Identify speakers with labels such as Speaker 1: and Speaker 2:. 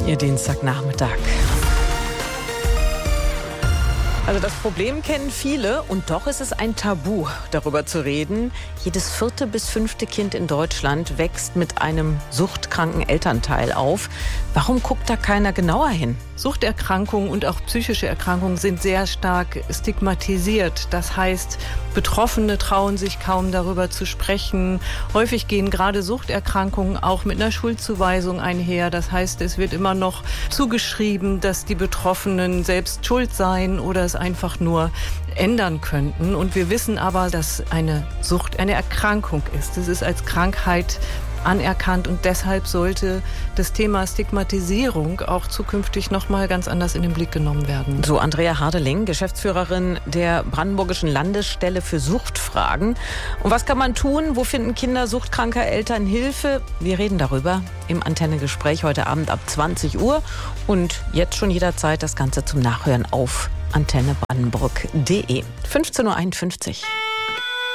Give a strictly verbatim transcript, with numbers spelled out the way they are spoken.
Speaker 1: Ihr Dienstagnachmittag. Also das Problem kennen viele und doch ist es ein Tabu, darüber zu reden. Jedes vierte bis fünfte Kind in Deutschland wächst mit einem suchtkranken Elternteil auf. Warum guckt da keiner genauer hin?
Speaker 2: Suchterkrankungen und auch psychische Erkrankungen sind sehr stark stigmatisiert. Das heißt, Betroffene trauen sich kaum darüber zu sprechen. Häufig gehen gerade Suchterkrankungen auch mit einer Schuldzuweisung einher. Das heißt, es wird immer noch zugeschrieben, dass die Betroffenen selbst schuld seien oder es einfach nur ändern könnten. Und wir wissen aber, dass eine Sucht eine Erkrankung ist. Es ist als Krankheit anerkannt und deshalb sollte das Thema Stigmatisierung auch zukünftig noch mal ganz anders in den Blick genommen werden.
Speaker 1: So Andrea Hardeling, Geschäftsführerin der Brandenburgischen Landesstelle für Suchtfragen. Und was kann man tun? Wo finden Kinder suchtkranker Eltern Hilfe? Wir reden darüber im Antenne-Gespräch heute Abend ab zwanzig Uhr und jetzt schon jederzeit das Ganze zum Nachhören auf antenne brandenburg punkt de. fünfzehn Uhr einundfünfzig.